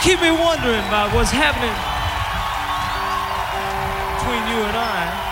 keep me wondering about what's happening between you and I.